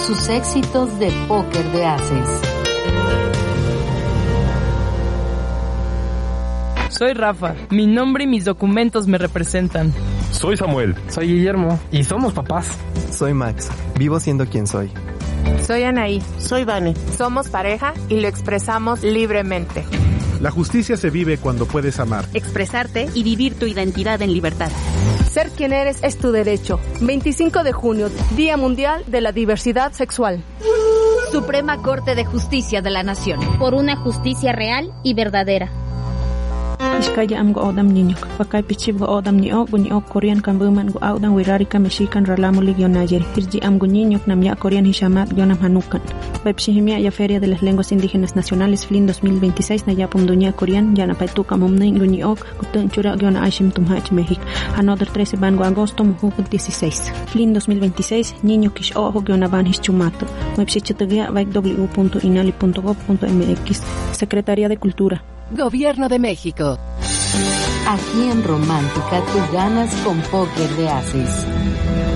sus éxitos de póker de ases. Soy Rafa, mi nombre y mis documentos me representan. Soy Samuel. Soy Guillermo y somos papás. Soy Max, vivo siendo quien soy. Soy Anaí. Soy Vane. Somos pareja y lo expresamos libremente. La justicia se vive cuando puedes amar, expresarte y vivir tu identidad en libertad. Ser quien eres es tu derecho. 25 de junio, Día Mundial de la Diversidad Sexual. Suprema Corte de Justicia de la Nación. Por una justicia real y verdadera. Iskaya am go odam niño, pakai pichib go odam niok Korean kambuman go audan wirarika mexican ralamo ligionayel. Irji am go niño namya Korean hishamat gionam hanukan. Pepshihimia ya Feria de las Lenguas Indígenas Nacionales FLIN 2026 nayapum dunia Korean yana paituka mumnei go niok kutun chura giona aishim tumhach México. Another 13 ban go agosto mujuk 16. FLIN 2026 niño kish ojo giona ban hischumato. Website www.inali.gov.mx. Secretaría de Cultura. Gobierno de México. Aquí en Romántica tú ganas con póker de ases.